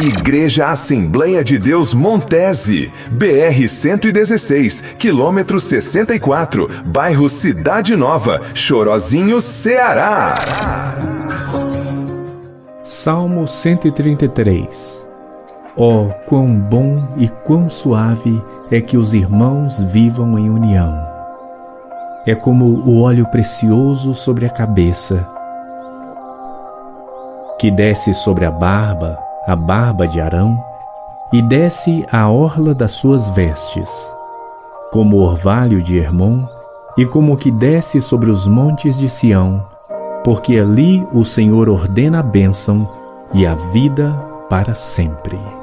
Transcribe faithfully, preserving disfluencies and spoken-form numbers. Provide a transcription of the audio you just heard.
Igreja Assembleia de Deus Montese, B R cento e dezesseis, quilômetro sessenta e quatro, bairro Cidade Nova, Chorozinho, Ceará. Salmo cento e trinta e três. Oh, quão bom e quão suave é que os irmãos vivam em união. É como o óleo precioso sobre a cabeça, que desce sobre a barba, a barba de Arão, e desce à orla das suas vestes, como o orvalho de Hermon, e como o que desce sobre os montes de Sião, porque ali o Senhor ordena a bênção e a vida para sempre.